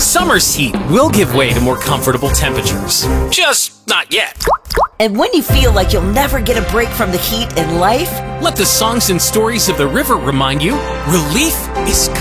Summer's heat will give way to more comfortable temperatures. Just not yet. And when you feel like you'll never get a break from the heat in life, Let the songs and stories of the river remind you, relief is